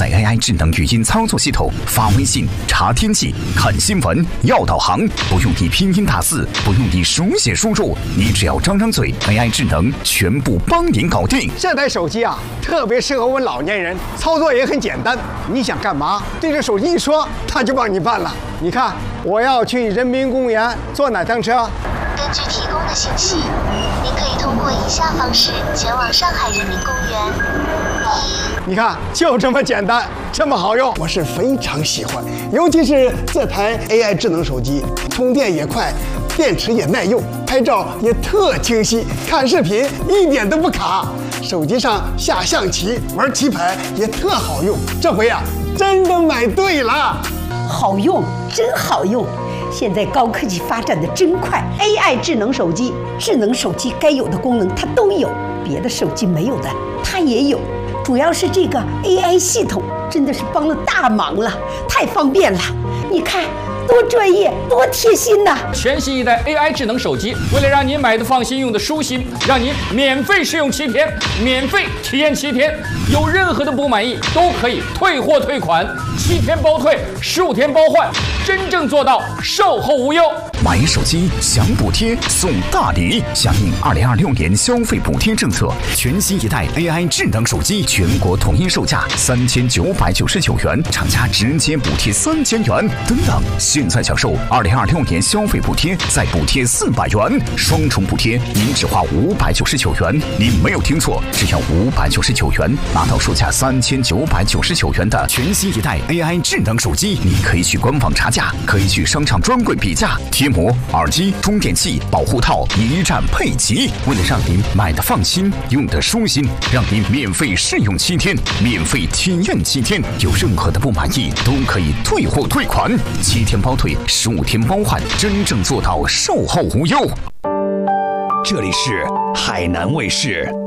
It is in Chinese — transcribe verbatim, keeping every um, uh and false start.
载 A I 智能语音操作系统，发微信、查天气、看新闻、要导航，不用你拼音打字，不用你手写输入，你只要张张嘴 ，A I 智能全部帮您搞定。 这台手机啊，特别适合我们老年人，操作也很简单。你想干嘛，对着手机一说，它就帮你办了。你看，我要去人民公园坐哪趟车？ 根据提供的信息，您可以通过以下方式前往上海人民公园。一， 你看，就这么简单，这么好用，我是非常喜欢。尤其是这台 A I 智能手机，充电也快，电池也耐用，拍照也特清晰，看视频一点都不卡。手机上下象棋、玩棋牌也特好用。这回啊，真的买对了， 好用，真好用。现在高科技发展的真快 ，A I 智能手机，智能手机该有的功能它都有，别的手机没有的它也有。主要是这个 A I 系统真的是帮了大忙了，太方便了。你看多专业，多贴心呐！ 全新一代 A I 智能手机，为了让您买的放心，用的舒心，让您免费试用七天，免费体验七天，有任何的不满意都可以退货退款，七天包退，十五天包换，真正做到售后无忧。 买手机享补贴送大礼，响应二零二六年消费补贴政策，全新一代 A I 智能手机全国统一售价三千九百九十九元，厂家直接补贴三千元。等等，现在享受二零二六年消费补贴，再补贴四百元，双重补贴，您只花五百九十九元。您没有听错，只要五百九十九元，拿到售价三千九百九十九元的全新一代 A I 智能手机。你可以去官网查价，可以去商场专柜比价，贴膜、耳机、充电器、保护套一站配齐。为了让您买的放心，用的舒心，让您免费试用七天，免费体验七天，有任何的不满意都可以退货退款，七天包退，十五天包换，真正做到售后无忧。 这里是海南卫视。